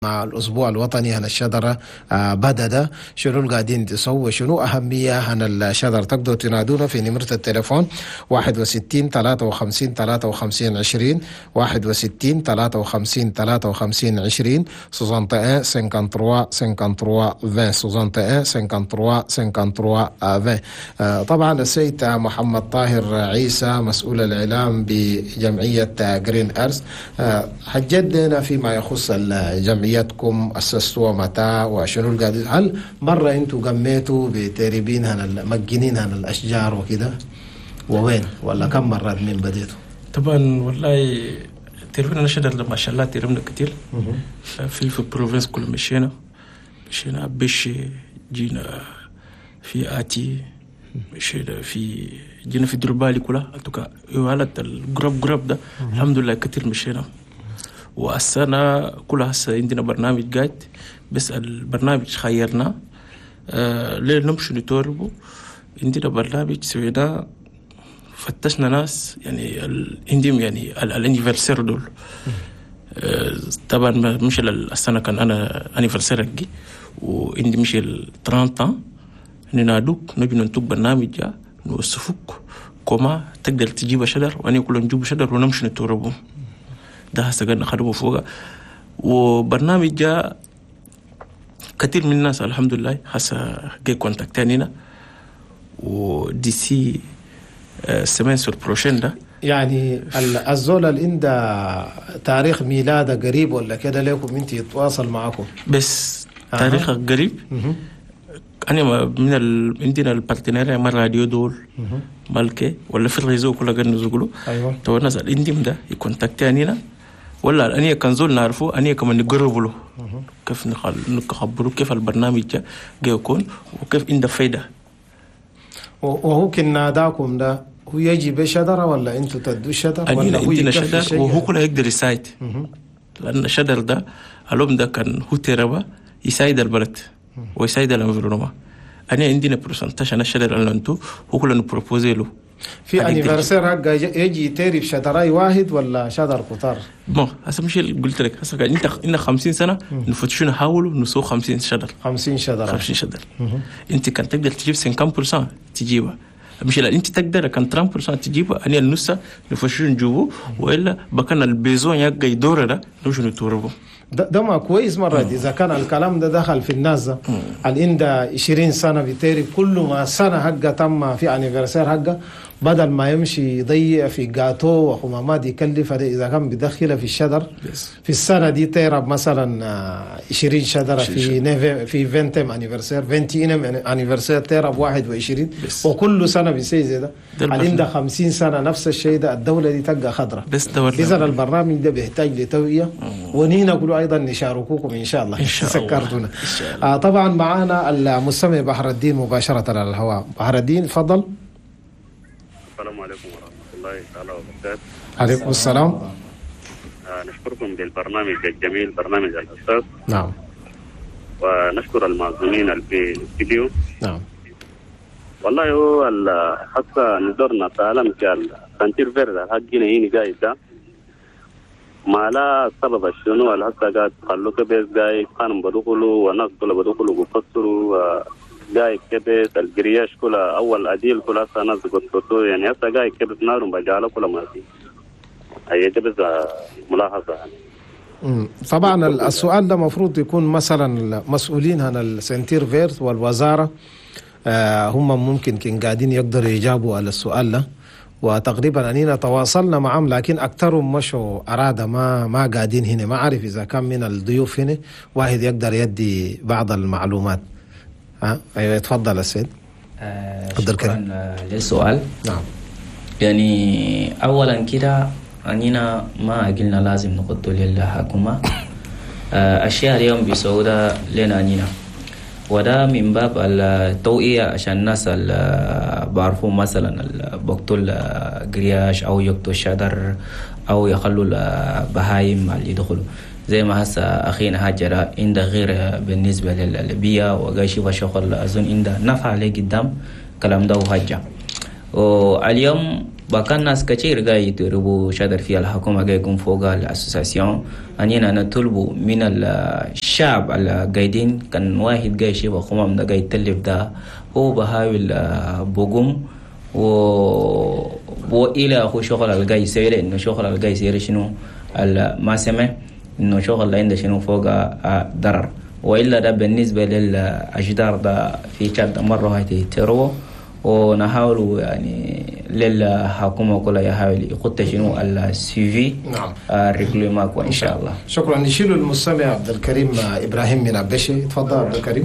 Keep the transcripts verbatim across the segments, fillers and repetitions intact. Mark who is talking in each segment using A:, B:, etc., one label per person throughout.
A: مع الأسبوع الوطني عن الشجرة بدد شنو قاعدين تسوي، شنو أهمية عن الشجرة. تقدروا تنادونا في نمرة التليفون واحد وستين ثلاثة وخمسين ثلاثة وخمسين عشرين واحد وستين ثلاثة وخمسين ثلاثة وخمسين عشرين soixante et un cinquante-trois cinquante-trois vingt soixante et un cinquante-trois cinquante-trois vingt. طبعا السيد محمد طاهر عيسى مسؤول الإعلام بجمعية جرين أرث حجدنا فيما يخص الجمعية جمعيتكم أسستوها متى وشنو القاعدين، هل مرة أنتوا قميتوا بتربين هن مجنين هن الأشجار وكده ووين ولا كم مرة من بديتوا؟
B: طبعا والله تربينا نشدر ما شاء الله تربنا كتير في في البروفنس كل مشينا مشينا بشي جينا في آتي مشينا في جينا في دربالي كلها أتوقع يوالد الجروب جروب ده الحمد لله كتير مشينا. والسنة كلها هسه عندنا برنامج قاعد بس البرنامج خيرنا آه ليه نمشي نتوربو. عندنا برنامج سوينا فتشنا ناس يعني عندهم يعني الانيفرسير دول آه طبعا مش السنة كان أنا انيفرسير أجي وعندي مش الترانتا ننادوك نجي ننتوك برنامج جا نوصفوك كما تقدر تجيب شجر وأنا كل نجيب شجر ونمشي نتوربو. ده هسه قلنا خدمه فوق وبرنامج جاء كثير من الناس الحمد لله هسه جاي كونتاكتانينا ودي سي سمين سور بروشين ده
A: يعني الزول اللي عنده تاريخ ميلاده قريب ولا كده لكم انت يتواصل معكم
B: بس أه. تاريخك قريب أنا من ال... عندنا البارتنير ما راديو دول مالكي ولا في الريزو كلها قلنا نزقلو
A: أيوة
B: تو الناس اللي عندهم ده يكونتاكتانينا ولا أني كان زول نعرفه أني كمان نجرب له كيف نخل نخبره كيف البرنامج جا يكون وكيف عنده فايدة.
A: وهو كنا داكم ده هو يجي بشجرة ولا أنتوا تدوا شجرة
B: ولا هو عندنا شجر وهو كله يقدر يساعد لأن الشجر ده اليوم ده كان هو تربة يساعد البلد ويساعد الانفيرونما. أنا عندنا برسنتاج أنا الشجر اللي أنتو هو كله نبروبوزي له
A: في انيفرسير حق يجي تيري شجراي واحد ولا شجر كتار؟
B: ما هسه مش قلت لك هسه انت إن خمسين سنة نفتشوا نحاولوا نسوق خمسين شجر
A: خمسين شجرة
B: خمسين شجر انت كان تقدر تجيب سبعين بالمية تجيبها مش لا انت تقدر كان ثلاثين بالمية تجيبها أنا النص نفتشوا نجيبه والا بكنا البيزون يجي يدور ده نوجو نتوربه.
A: ده, ده ما كويس مرة دي إذا كان الكلام ده دخل في الناس اللي عنده عشرين سنة بتاري كل ما سنة حقه تم في انيفرسير حقه بدل ما يمشي يضيع في جاتو وحمامات يكلف إذا كان بدخله في الشجر في السنة دي تيرب مثلا عشرين شجرة في نيف في فينتم انيفرسير فينتينم انيفرسير تيرب واحد وعشرين وكل سنة بيصير زي ده. اللي عنده خمسين سنة نفس الشيء ده الدولة دي تلقى خضرة. إذا البرنامج ده بيحتاج لتوعية ونينا نقولوا أيضا نشاركوكم إن شاء الله إن شاء الله. آه طبعا معنا المستمع بحر الدين مباشرة على الهواء. بحر الدين تفضل.
C: السلام عليكم ورحمة الله تعالى وبركاته.
A: عليكم السلام.
C: آه نشكركم بالبرنامج الجميل برنامج الأستاذ.
A: نعم.
C: ونشكر المعزومين في الفيديو.
A: نعم.
C: والله هو حتى نزورنا تعلم كال سنتير فيرد حقنا هيني قاعد ده ما لا سبب شنو الحتى قاعد خلوا كبيس قاعد كانوا بدخلوا وناس كلها بدخلوا وقصروا قاعد كبيس الجرياش كلها أول أديل كلها ناس قصروا يعني حتى قاعد كبيس نارهم بجعله كلها ما في هي كبيس ملاحظة يعني.
A: طبعا السؤال ده مفروض يكون مثلا مسؤولين عن السنتير فيرت والوزارة آه هم ممكن كن قاعدين يقدروا يجابوا على السؤال ده وتقريبا أننا تواصلنا معهم لكن أكثرهم مشوا أرادة ما ما قاعدين هنا. ما أعرف إذا كان من الضيوف هنا واحد يقدر يدي بعض المعلومات. ها أيوة تفضل السيد.
D: آه شكرا للسؤال.
A: نعم.
D: يعني أولا كده أننا ما قلنا لازم نقض للحكومة آه أشياء اليوم بسعودة لنا أننا وده من باب التوعية عشان الناس اللي بعرفوا مثلا بقتل قرياش أو يقتل الشجر أو يخلوا البهايم اللي يدخلوا زي ما هسه أخينا هاجر عنده غير بالنسبة للبيئة وقايشي وشغل أظن عنده نفع عليه قدام كلام ده وهاجر. واليوم bakan nas كثير جاي تربو شادر في الحكومة جاي يكون فوق الأسوسياسيون أنينا نطلبوا من الشعب القايدين كان واحد جاي شيء بخمام ده جاي تلف ده هو بحاول بقوم و وإلى هو شغل الجاي سير إنه شغل الجاي سير شنو ما سمع إنه شغل عنده شنو فوق ضرر وإلا ده بالنسبة للأجدار ده في شاد مرة هاي تروه ونحاول يعني للحكومة كلها يحاول يخط شنو السيفي
A: نعم
D: الريكلوماك وإن شاء الله.
A: شكرا. نشيل المستمع عبد الكريم إبراهيم من عبشي. تفضل عبد الكريم.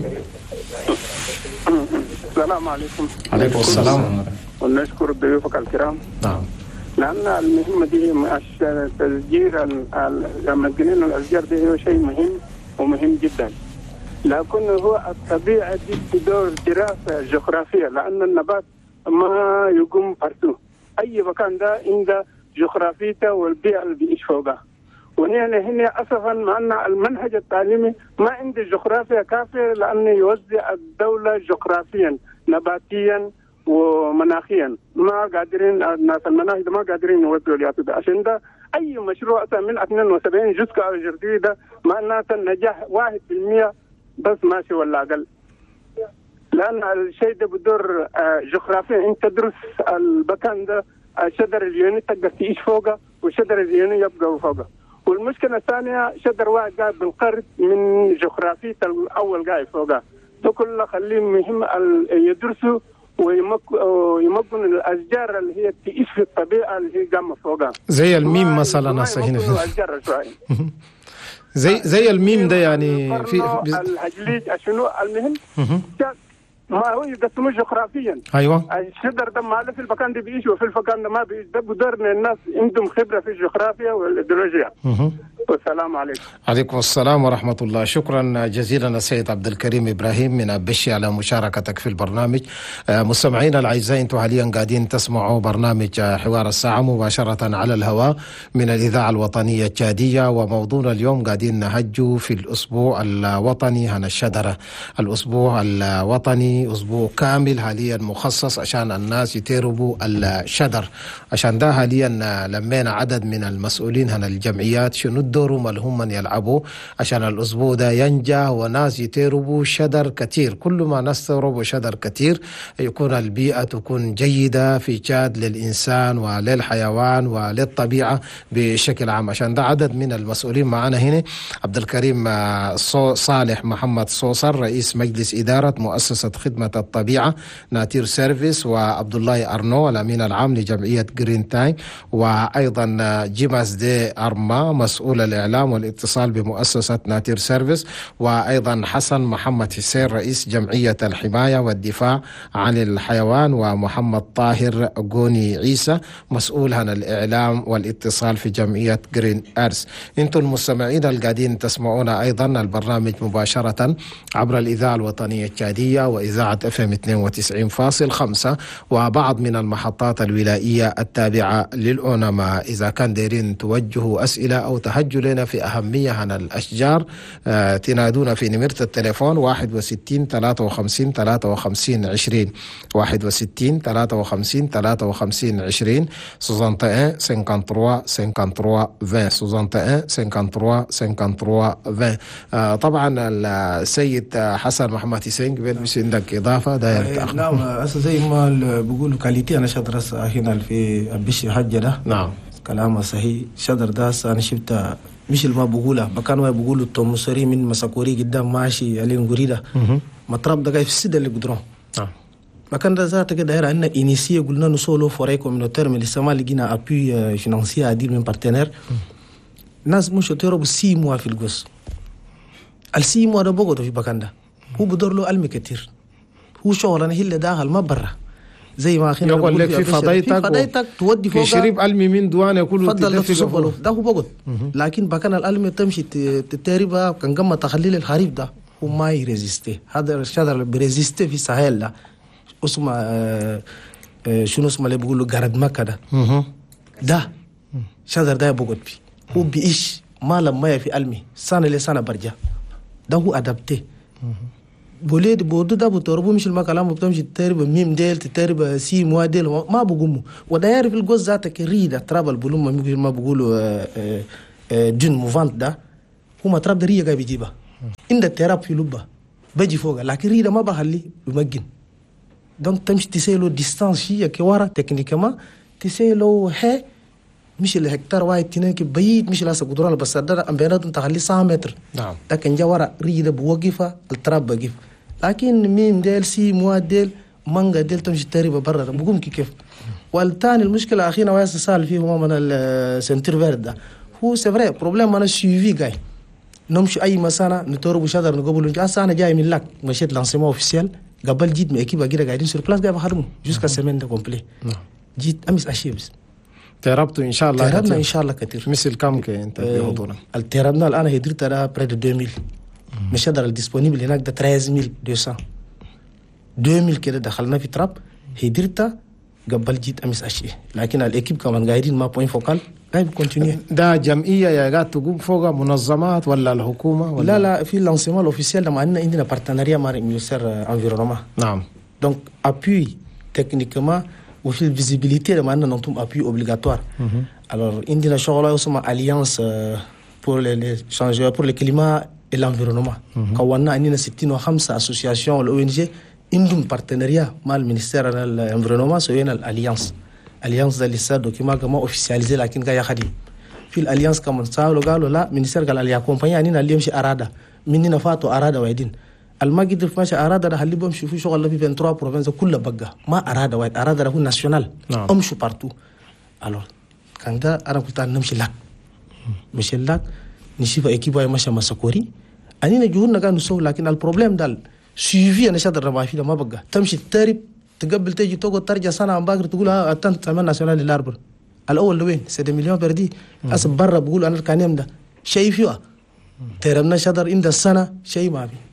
E: السلام عليكم.
A: عليكم السلام
E: ونشكر ضيوفك الكرام.
A: نعم.
E: لأن المهمة دي تسجيل المسجونين الأشجار دي هو شيء مهم ومهم جدا. لكن هو الطبيعة دي تدور دراسة جغرافية لأن النبات ما يقوم فرسو أي مكان ده عنده جغرافيته والبيئة اللي بيعيش فوقها. وهنا هنا أسفا مع أن المنهج التعليمي ما عنده جغرافيا كافية لأنه يوزع الدولة جغرافيا نباتيا ومناخيا ما قادرين الناس المناخ ما قادرين يوزعوا الياتو ده عشان ده أي مشروع من اثنين وسبعين جزء أو جردي ده معناته النجاح واحد بالمئة بس ماشي ولا أقل. لأن الشيء ده بدور جغرافيا أنت تدرس المكان ده شجر اليوني تقدر تعيش فوقه وشجر اليوني يبقى فوقه. والمشكلة الثانية شجر واحد قاعد بالقرب من جغرافية الأول قاعد فوقه. ده كله خليه مهم يدرسوا ويمكن الأشجار اللي هي تعيش في الطبيعة اللي هي قامة فوقها.
A: زي الميم مثلا هنا في
E: الأشجار شوية.
A: زي زي الميم ده يعني في
E: الهجليج شنو المهم ما هو يقسموه جغرافيا.
A: ايوه
E: الشجر ده ما في المكان ده بيعيش وفي المكان ده ما بيعيش. ده بدور الناس عندهم خبره في الجغرافيا والايديولوجيا. والسلام عليكم.
A: عليكم السلام ورحمة الله. شكرا جزيلا السيد عبد الكريم إبراهيم من أبشي على مشاركتك في البرنامج. مستمعينا الأعزاء، أنتم حاليا قاعدين تسمعوا برنامج حوار الساعة مباشرة على الهواء من الإذاعة الوطنية التشادية، وموضوعنا اليوم قاعدين نهجوا في الأسبوع الوطني عن الشجرة. الأسبوع الوطني أسبوع كامل حاليا مخصص عشان الناس يتربوا الشجر. عشان ده حاليا لمينا عدد من المسؤولين عن الجمعيات شنو الدور ما هم من يلعبوا عشان الأسبوع ده ينجح وناس يتربوا شجر كتير. كل ما ناس تربوا شجر كتير يكون البيئة تكون جيدة في تشاد للإنسان وللحيوان وللطبيعة بشكل عام. عشان ده عدد من المسؤولين معنا هنا: عبد الكريم صالح محمد صوصر رئيس مجلس إدارة مؤسسة خدمة الطبيعة ناتير سيرفيس، وعبد الله أرنو الأمين العام لجمعية جرين تايم، وأيضا جيماس دي أرما مسؤول الإعلام والاتصال بمؤسسة ناتير سيرفيس، وأيضا حسن محمد حسين رئيس جمعية الحماية والدفاع عن الحيوان، ومحمد طاهر قوني عيسى مسؤول عن الإعلام والاتصال في جمعية جرين أرس. انتم المستمعين القاعدين تسمعون أيضا البرنامج مباشرة عبر الإذاعة الوطنية التشادية وإذاعة اف ام اثنين وتسعين فاصلة خمسة وبعض من المحطات الولائية التابعة للأونما. إذا كان دايرين توجهوا أسئلة أو تهجوا لنا في أهمية عن الأشجار آه تنادونا في نمرة التليفون واحد وستين ثلاثة وخمسين ثلاثة وخمسين عشرين واحد وستين ثلاثة وخمسين ثلاثة وخمسين عشرين soixante et un cinquante-trois cinquante-trois vingt soixante et un cinquante-trois cinquante-trois vingt. آه طبعا السيد حسن محمد حسين قبل بس عندك إضافة داير؟
F: نعم أصلا زي ما بيقولوا كاليتي أنا شدر هنا في بشي حجة ده.
A: نعم
F: كلامه صحيح. شدر ده أنا شفت مش اللي ما بقوله بكان ما بيقولوا التومسوري من مساكوري قدام ماشي علين قريدة مطرب ده في السيدة اللي قدرون.
A: نعم
F: مكان ده ذاته كده هنا عندنا إنيسية قلنا نسولو فوري كومينوتير من السما لقينا أبي فينانسية عديد من بارتنير ناس مش يتربوا سي موا في الجوز. السي موا ده بقعد في مكان ده هو بدور له علم كتير. هو شغلنا هي اللي داخل ما برا زي ما اخينا
A: يقول لك في فضايتك
F: فضايتك تودي فوق
A: شريب علمي من دوانه كله
F: تدفق ده هو بقعد. لكن بكان العلم تمشي تتربى كان قمة تخليل الخريف ده هو ما يريزيستي. هذا الشجر اللي بيريزيستي في الساحل ده اسمه آه آه شنو اسمه اللي بيقولوا جرد مكة ده ده شجر ده بقعد فيه. هو بيعيش ما لما في علمي سنة لسنة برجع. ده هو أدبته بوليد بودو ده بتربو مش المكلام بتمشي تتربى ميم ديل تتربى سي موا ديل ما بقوموا وده يعرف الجوز ذاتك ريدة تراب البلوم ما ممكن ما بقولوا جن موفانت ده هو تراب ده ريه جاي بيجيبها عند التراب في لبه بيجي فوق لكن ريدة ما بخلي بمجن دونك تمشي تسيلو ديستانس شيء كورا تكنيكما تسيلو هي مش الهكتار واحد تنين كبيت مش لاسا قدران بس ده ام بينات تخلي سبعة متر
A: نعم
F: لكن جوارا ريده بوقفه التراب بقف لكن ميم ديل سي موا ديل مانجا ديل تمشي تقريبا برا بقوم كيف والثاني المشكله اخينا وياس سال فيه هو من السنتر فيرد ده هو سفري بروبليم انا سيفي جاي نمشي اي مسانا نتورب شادر نقبل نجا انا جاي من لك مشيت لانسيمون اوفيسيال قبل جيت من اكيبا كده قاعدين سور بلاس جاي بخدمه جوسكا سيمين ده كومبلي جيت امس اشيبس
A: تهربتوا ان شاء الله
F: تهربنا ان شاء الله كثير
A: مثل كم كي انت في حضورنا
F: التهربنا الان هدرت ده بريد deux mille مش هذا الديسبونيبل هناك ده treize mille deux cents deux mille كده دخلنا في تراب هدرت قبل جيت امس اشي لكن الاكيب كمان قاعدين ما بوين فوكال قاعد كونتينيو
A: ده جمعيه يا قاعد تقوم فوق منظمات ولا الحكومه ولا
F: لا لا في لانسيمون الاوفيسيال ده معنا عندنا بارتنريا مع المينستير انفيرونمون
A: نعم
F: دونك ابوي تكنيكما وفي الفيزيبيليتي ده معنا نعطيهم ابوي اوبليغاتوار alors عندنا شغله اسمها alliance pour les changements pour le climat et l'environnement كونا عندنا ستين وخمسة اسوسياسيون الاو ان جي عندهم بارتنريا مع المينستير الانفيرونمون سوينا الاليانس الاليانس ده لسه دوكيما كما اوفيسياليزي لكن جاي خدي في الاليانس كمان سالوا قالوا لا المينستير قال لي اكومباني اننا اللي يمشي ارادا مننا فاتوا ارادا وايدين الماجد في ماشي ارادا ده اللي بمشي في شغل في ثلاثة وعشرين بروفنس كلها بقى ما ارادا وايد ارادا ده هو ناسيونال امشوا بارتو alors كان ده انا قلت نمشي لك مشي لك نشوف اكيبا ماشي مسكوري اننا جهودنا كانوا نسوي لكن البروبليم ده سيفي انا شادر ما في ما بقى تمشي تترب تقبل تيجي تقعد ترجع سنه عم باقر تقول ها اتنت تمام ناسيونال للاربر الاول لوين سبعة مليون بردي اسب برا بقول انا كان ده شيء فيه ترمنا شادر عند السنه شيء ما في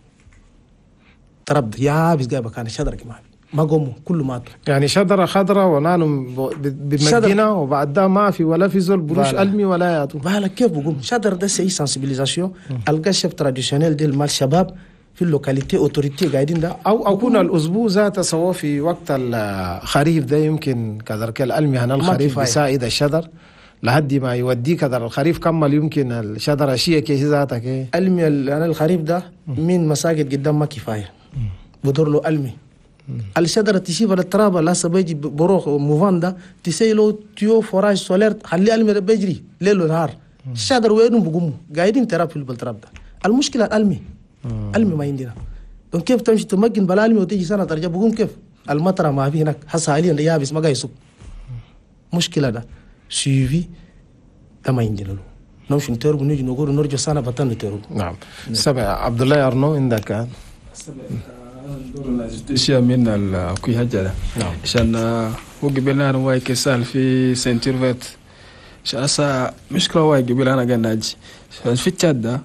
F: ترب يا بس جايبه كان شادر كمان ما قوموا كله ماتوا
A: يعني شجره خضراء ونانو بمدينه وبعد ده ما في ولا في زول بروش علمي ولا ياتو
F: بالك كيف بقوم شجر ده سي سنسيبيليزاسيون الكشف تراديشنال ديال مال الشباب في اللوكاليتي اوتوريتي قاعدين ده
A: او او كنا الاسبوع ذاته سوا في وقت الخريف ده يمكن كذلك العلمي هنا الخريف بيساعد الشجر لحد ما يودي كذا الخريف كمل يمكن الشجره شيء كي ذاتها كي
F: علمي انا الخريف ده من مساجد قدام ما كفايه بدور له علمي الشجره تشيف على التراب لا سبيجي بروح موفان ده تسيلو تيو فوراج سولير خلي علمي بيجري ليل ونهار الشجر وينهم بقوموا قاعدين تراب في التراب ده المشكله العلمي علمي ما عندنا دونك كيف تمشي تمكن بلا علمي وتيجي سنه ترجع بقوم كيف المطره ما في هناك حصى حاليا يابس ما قاعد يسوق مشكله ده سيفي ده ما عندنا له نمشي نترب نيجي نقول نرجع سنه بطل نترب
A: نعم سبع عبد الله ارنو عندك
G: دور الاجتيشيا من الكوي هجرة عشان هو قبلنا أنا واي كسال في سنتير فيت عشان أسا مشكلة واي قبل أنا قاعد ناجي عشان في تشادا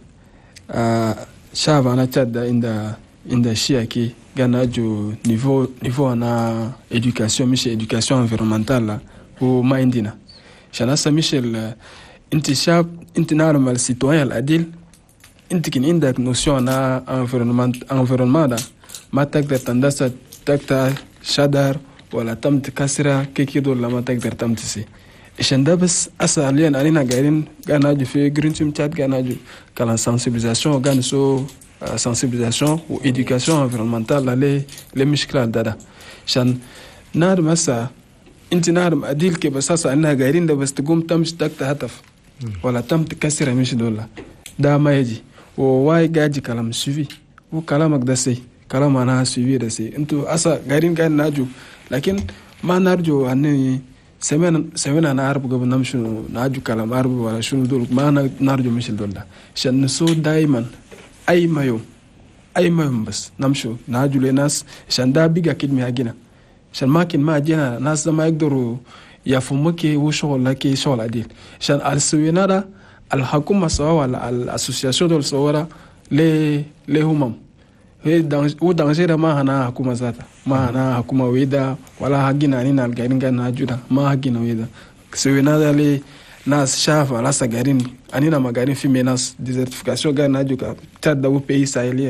G: شاب أنا تشادا عند عند الشيء كي قاعد ناجو نيفو نيفو أنا إدوكاسيون مش إدوكاسيون انفيرومنتال وما عندنا عشان أسا مش أنت شاب أنت نعلم السيتوين العديل أنت كن عندك نوسيون أنا انفيرومنت انفيرومنت ما تقدر تندسة تقدر شدر ولا تم تكسرها كي ولا ما تقدر تم تسي عشان ده بس أسا لين أنا قاعدين قاعد ناجي في جرين تيم تشات قاعد ناجي كلام سنسيبيزاسيون قاعد نسو سنسيبيزاسيون وإدوكاسيون انفيرومنتال للي لمشكلة ده عشان نار مسا أنت نار أديل كي بس أسا أنها قاعدين ده بس تقوم تمش تقدر هدف ولا تم تكسرها مش دولا ده ما يجي وواي قاعد كلام سوفي وكلامك ده سي كلام أنا سوفي ده سي أنتوا أسا قاعدين قاعد ناجو لكن ما نرجو أني سمعنا سمعنا أنا أعرف قبل نمشي ناجو كلام أعرف ولا شنو دول ما نرجو مش دول ده عشان نسو دايما أي ما يوم أي ما يوم بس نمشي ناجو لناس عشان ده بيجا كده مهاجنا عشان ما كن ما جينا ناس ما يقدروا يفهموا كي وشغل لكي شغل عديل عشان السوينا ده الحكومة سوا ولا الأسوسياسيون دول سوا له لهم هي دان ودانجيرا ما هنا حكومة ذاتها ما هنا حكومة ويدا ولا حقنا نينا القاعدين قاعدين ناجودا ما حقنا ويدا سوينا ده لي ناس شاف على سجارين أنينا ما قاعدين في مناس ديزرتيفيكاسيون قاعدين ناجودا تاد ده وبي سايليه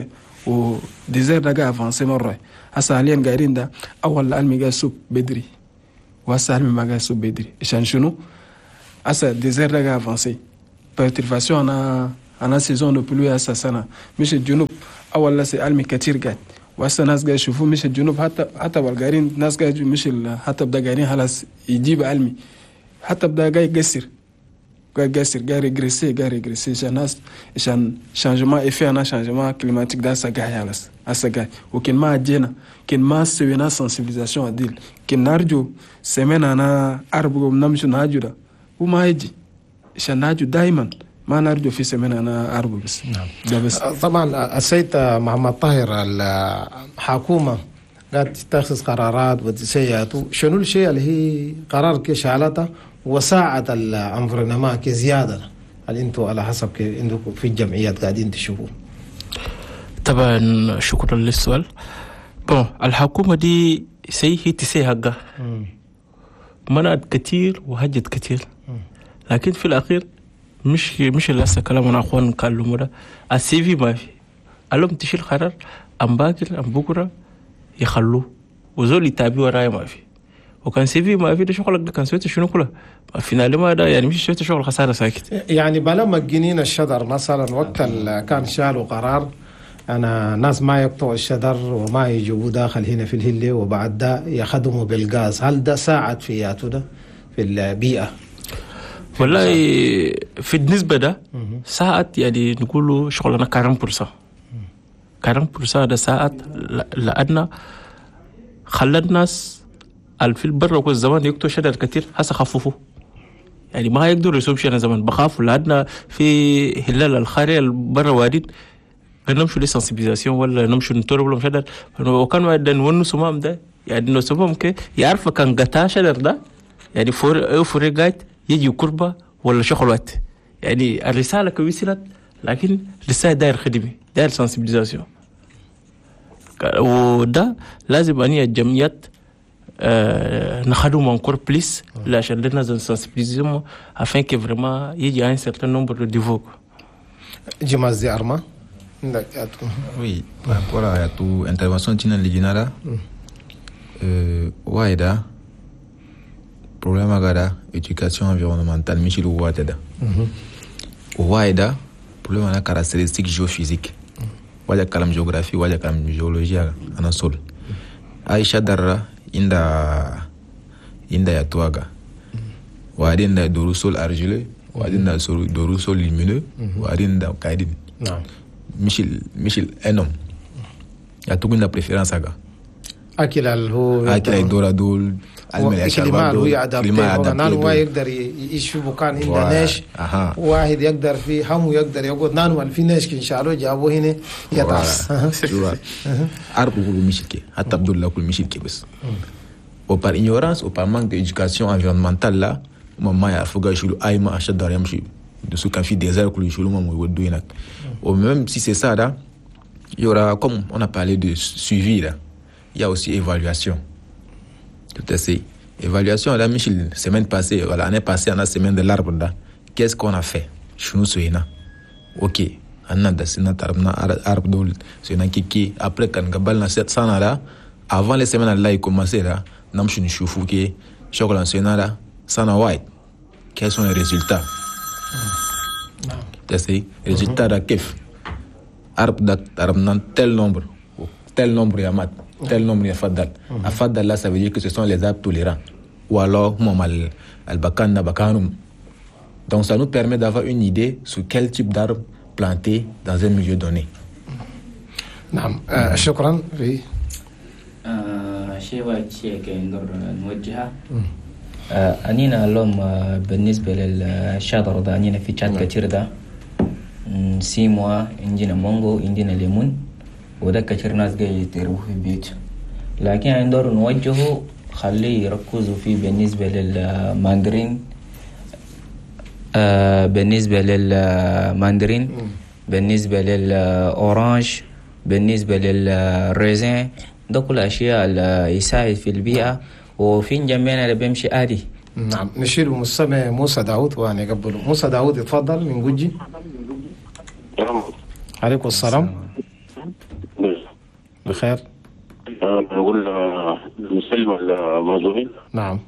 G: وديزير ده قاعد افانسي مره. هسه حاليا قاعدين ده اول علمي قاعد يسوق بدري وهسه علمي ما قاعد يسوق بدري عشان شنو؟ هسه ديزير ده قاعد افانسي برترفاسيون انا انا سيزون دو بلوي هسه سنه مش الجنوب اول لسه علمي كتير قاعد وهسه ناس قاعد يشوفوا مش الجنوب حتى حتى بالقاعدين ناس قاعد مش حتى بدا قاعدين خلاص يجيب علمي حتى بدا قاعد يقصر قاعد يقصر قاعد يجريسي قاعد يجريسي عشان ناس عشان شانجمان إفي أنا شانجمان كليماتيك ده هسه قاعد خلاص هسه قاعد وكن ما جينا كن ما سوينا سنسيبيليزاسيون عديل كن نرجو سمعنا أنا أربعة نمشي ناجو ده وما يجي عشان ناجو دائما ما نرجو في سمعنا أنا أربعة بس.
A: نعم. بس طبعا السيد محمد طاهر الحكومة قاعد تتخذ قرارات وتسيئات شنو الشيء اللي هي قرار كشالته وساعد الانفرنما كزياده اللي انتم على حسب عندكم في الجمعيات قاعدين تشوفوا؟
B: طبعا شكرا للسؤال. بون الحكومه دي سي هي تسي حقها منعت كثير وهجت كثير لكن في الاخير مش مش لسه كلامنا اخوان قالوا ده السي في ما في قالوا تشيل قرار ام باكر ام بكره يخلوه وزول يتابعوا ورايا ما في وكان سي في ما في ده شغلك ده كان سويت شنو كله في ما ده يعني مش سويت شغل خساره ساكت
A: يعني بلا ما الجنين الشجر مثلا وقت كان شالوا قرار انا ناس ما يقطعوا الشجر وما يجيبوا داخل هنا في الهله وبعد ده يخدموا بالغاز هل ده ساعد فياته ده في البيئه؟
B: والله في النسبه ده ساعد يعني نقولوا شغلنا أربعين بالمية أربعين بالمية ده ساعد لأن خلى الناس في البر والزمان يقطعوا شجر كتير هسه خففوا يعني ما يقدروا يسووا شيء زمان بخافوا لأن في هلال الخارج البر وارد نمشوا لسنسيبيزاسيون ولا نمشوا نتورب لهم شجر وكانوا يدن ونسوا مام ده يعني نسوهم كي يعرف كان قطع شجر ده يعني فور فور قاعد يجي قربة ولا شغل وقت يعني الرسالة كويسلت لكن لسه داير خدمة داير سنسيبيزاسيون وده لازم أني الجمعيات آه نخدم من كور بليس عشان لنا سنسيبيزاسيون afin que vraiment يجي un certain nombre de niveau.
A: Jimas de Arma.
H: Oui, par rapport à toute intervention tina liginara euh waida problème agada éducation environnementale michel ouatada waida problème ana caractéristique géophysique waja kalam géographie waja kalam géologie ana sol aisha darra inda inda ya tuaga wadinda doru sol argileux wadinda sol doru sol lumineux wadinda kaidin non Michel Michel un homme il y a tout une préférence à gars
A: أكل هو
H: أكل الدورة دول
A: الكلمات هو يعدل نانو يقدر يعيش في مكان عنده ناش واحد يقدر في هم يقدر يقول نانو في ناش إن شاء الله جابوه هنا يتعس
H: أربعة كل مشكلة حتى بدو لا كل مشكلة بس ou par ignorance ou par manque d'éducation environnementale là maman ya fuga shulu aima ashadar yamshi de ce qu'on fait des heures que le shulu maman wodo yinak ou même si c'est ça là il y aura comme on a parlé de suivi là il y a aussi évaluation tout à fait évaluation la Michel semaine passée voilà l'année passée on a semaine de l'arbre là qu'est-ce qu'on a fait shunu soyena ok anna da sina tarabna arbre dol soyena kiki après kan gabal na cette sana là avant les semaines là il commençait là nam shunu shufu ke chocolat soyena là sana white quels sont les résultats tout à fait résultats da kef arbre da tarabna tel nombre tel nombre ya mat tel nombre ya fadal a fadal là ça veut dire que ce sont les arbres tolérants ou alors momal al bakana bakanum donc ça nous permet d'avoir une idée sur quel type d'arbre planter dans un milieu donné.
A: نعم آه شكرا في
D: آه شيء واحد شيء كندر نوجهها آه أنينا اللهم آه بالنسبة للشجر ده أنينا في شات كتير ده سيموا عندنا مانجو عندنا ليمون وده كتير ناس جاي يتروه في البيت لكن عندنا نوجهه خليه يركزوا فيه بالنسبة للمانجرين آه بالنسبة للماندرين بالنسبة للأورانج بالنسبة للريزين ده كل أشياء اللي يساعد في البيئة وفين جميعنا اللي بيمشي عادي.
A: نعم نشير مستمع موسى داود وأنا قبله موسى داود اتفضل من جوجي. عليكم السلام. بخير.
I: نقول المسلم المنظومين.
A: نعم.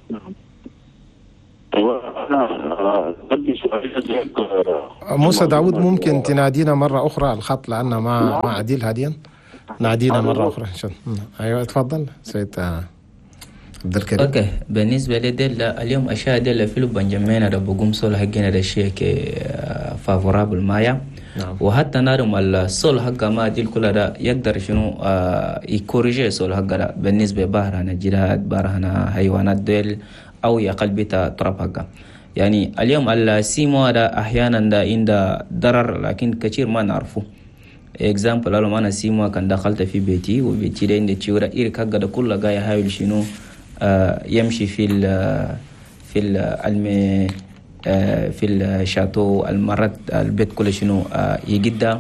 I: أنا بدي سؤال.
A: موسى داود ممكن تنادينا مرة أخرى الخط لأنه ما ما عديل هاديا. نادينا مرة أخرى إن شاء الله. أيوة تفضل سيد عبد الكريم.
D: اوكي بالنسبة لدل اليوم أشياء دل في بنجمينا ده بقوم صول حقنا ده شيء ك فافورابل مايا. نعم. وحتى نارم الصول حق ما ديل كل ده يقدر شنو يكوريجي صول حق ده بالنسبة بحرنا جراد بحرنا حيوانات دل أو يقل بيتا تراب حقا. يعني اليوم السيمو ده أحيانا ده عنده ضرر لكن كثير ما نعرفه. example لو أنا سيمو كان دخلت في بيتي وبيتي ده عنده تيورا إيرك حقا ده كله جاي هايل شنو آه يمشي في ال في العلم آه في الشاتو المرات البيت كله شنو آه يجدا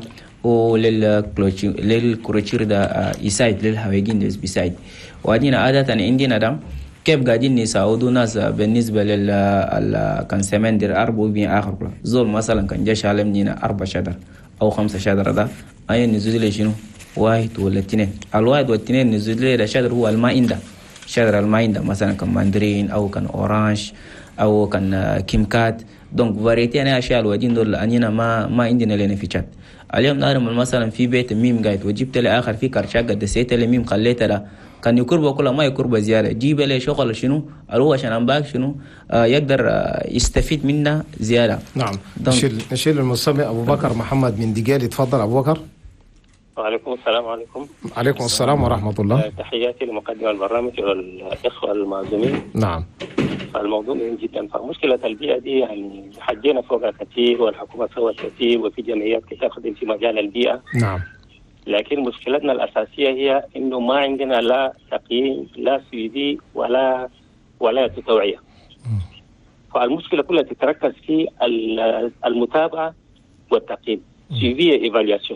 D: وللكروتشير ده آه يساعد للهواجين ده بيساعد. وعندنا عادة عندنا ده كيف قاعدين يساعدوا ناس بالنسبة لل كان سمين دير أربعة بين آخر كله زول مثلا كان جاش علمنا أربع شجر أو خمسة شجر ده أي نزول لي شنو واحد ولا اثنين. الواحد والاثنين نزول لي ده شجر هو الماء عنده شجر الماء عنده مثلا كان ماندرين أو كان أورانج أو كان كيمكات. دونك فاريتي أنا أشياء الوادين دول أنينا ما ما عندنا لنا في شات. اليوم نعلم مثلا في بيت ميم قاعد وجبت لي آخر في كرشاق قد سيت لي ميم خليته له كان يكربه كل ما يكربه زيادة جيب له شغل شنو أروح عشان أمباك شنو آه يقدر آه يستفيد منه زيادة.
A: نعم. نشيل نشيل المستمع أبو بكر محمد من دجال. تفضل أبو بكر.
J: وعليكم السلام. عليكم.
A: عليكم السلام ورحمة الله.
J: تحياتي لمقدم البرنامج والإخوة المعزومين.
A: نعم.
J: الموضوع مهم جدا. فمشكلة البيئة دي يعني حجينا فوقها كثير والحكومة سوت كثير وفي جمعيات كثير تخدم في مجال البيئة.
A: نعم.
J: لكن مشكلتنا الأساسية هي إنه ما عندنا لا تقييم لا سويدي ولا ولا توعية. فالمشكلة كلها تتركز في المتابعة والتقييم. سيفية إيفالياسيون.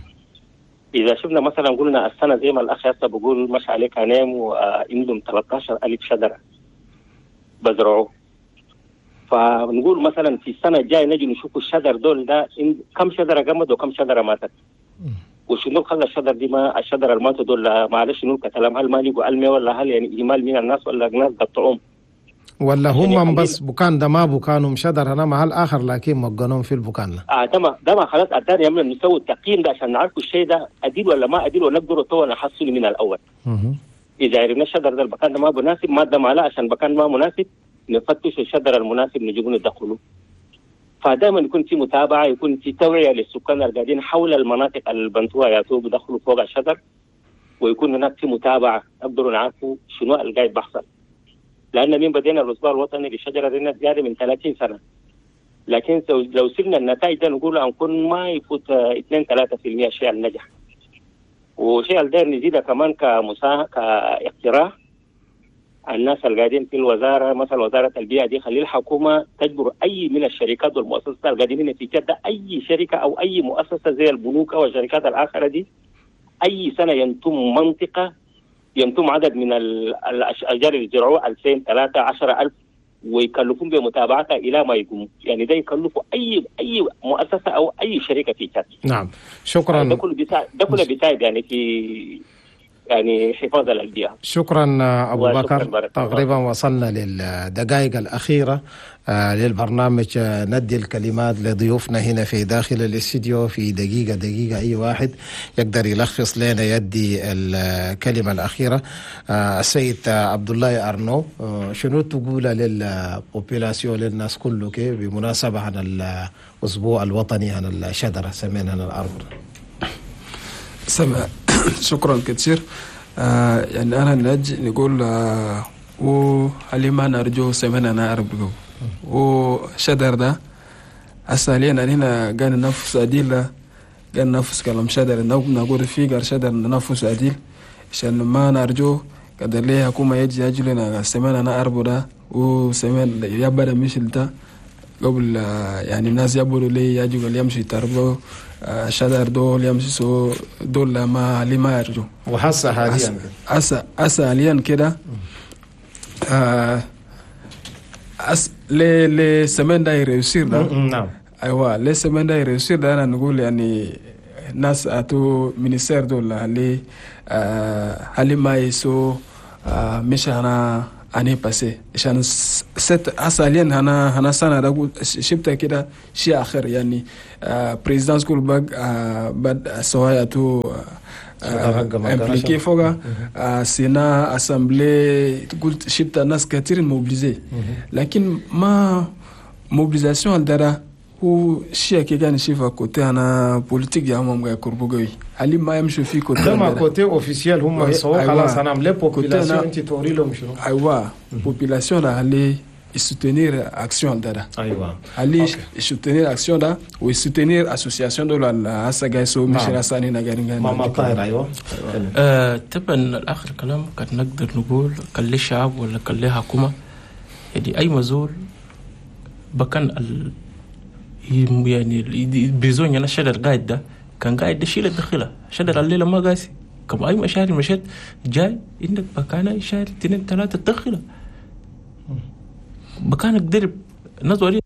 J: إذا شفنا مثلا قلنا السنة زي ما الأخ ياسر بقول مش عليك أنام وعندهم ثلاثة عشر ألف شجرة بزرعوه. فنقول مثلا في السنة الجاية نجي نشوف الشجر دول ده كم شجرة قامت وكم شجرة ماتت. وشنو خلى الشجر دي ما الشجرة الماتت دول معلش شنو كلام هل ما لقوا علمي ولا هل يعني إجمال من الناس ولا الناس قطعوهم
A: ولا هم بس بكان ده ما بكانهم شجر أنا مع الآخر لكن مجنون في البكان.
J: آه ده ما ده ما خلاص أدار يعمل نسوي التقييم ده عشان نعرف الشيء ده أديل ولا ما أديل ونقدر طول نحصل من الأول. إذا عرفنا الشجر ده البكان ده ما مناسب ما ده معلا عشان بكان ما مناسب نفتش الشجر المناسب نجيبه ندخله. فدائما يكون في متابعة يكون في توعية للسكان القاعدين حول المناطق البنتوها ياتوا بدخلوا فوق الشجر ويكون هناك في متابعة نقدروا نعرفوا شنو القاعد بيحصل. لأن من بدينا الأسبوع الوطني للشجرة دينا زيادة من ثلاثين سنة. لكن لو سيبنا النتائج ده نقول أنكون ما يفوت اثنين ثلاثة في المئة شيء النجح. وشيء الدير نزيدها كمان كمساهمة كاقتراح الناس القاعدين في الوزارة مثلا وزارة البيئة دي خلي الحكومة تجبر أي من الشركات والمؤسسات القاعدين في كده أي شركة أو أي مؤسسة زي البنوك أو الشركات الآخرة دي أي سنة ينتم منطقة ينتم عدد من الأشجار اللي زرعوها ألفين ثلاثة عشر ألف ويكلفون بمتابعتها إلى ما يقوم يعني ده يكلفوا أي أي مؤسسة أو أي شركة في كده.
A: نعم شكرا.
J: ده كله بيساعد ده كله بيساعد يعني في يعني حفاظ على البيئة.
A: شكرا أبو بكر. تقريبا وصلنا للدقائق الأخيرة للبرنامج. ندي الكلمات لضيوفنا هنا في داخل الاستديو في دقيقة دقيقة أي واحد يقدر يلخص لنا يدي الكلمة الأخيرة. السيد عبد الله أرنو شنو تقول للبوبولاسيون للناس كله كيف بمناسبة عن الأسبوع الوطني عن الشجرة سمينا عن الأرض.
G: سمع شكرا كثير. آه يعني أنا نجي نقول آه وحليما نرجو سمعنا أربعة وشدر ده أسالينا هنا قال نفس أديل قال نفس كلام شدر نقول فيه قال شدر نفس أديل عشان ما نرجو قدر ليه حكومة يجي يجي لنا سمعنا أربعة ده وسمعنا يبدأ مشل ده قبل آه يعني الناس يبولوا ليه يجوا اللي يمشي تربوا شدر دول يمشي سو دول ما لما يرجو
A: وحاسة حاليا
G: أسا أسا حاليا كده آه أس لي لي سمين ده يريسير ده.
A: نعم
G: أيوة لي سمين ده يريسير ده أنا نقول يعني ناس اتو مينيستير دول هلي هلي ما يسو مش انا اني باسي عشان ست اسالين هنا هنا سنه ده شبت كده شيء اخر يعني بريزيدنت سكول باج بد سواياتو امبليكي فوقا سينا اسامبلي قلت شبت ناس كثير موبيليزي لكن ما موبيليزاسيون الدرا هو شيء كان شيفا كوتي انا بوليتيك يا مام غير كربوغي هل ما يمشي في كوتي
A: ده ما كوتي اوفيسيال هم يسووا خلاص انا عامل بوبولاسيون انت توري لهم شنو
G: ايوه بوبولاسيون هل soutenir action dada
A: ايوه
G: ali soutenir action da و soutenir association de la asagaso مش ساني نغارين
A: ماما طاهر ايوه
B: طبعا الاخر كلام كان نقدر نقول كان ليه شعب ولا كان ليه حكومه يعني اي مزول بكان ال يعني بيزون انا شدر قاعد ده كان قاعد ده شيل الدخله شدر الليله ما قاسي كم اي مشاعر مشيت جاي انك بكان شايل اثنين ثلاثه دخله بكان قدر نزوري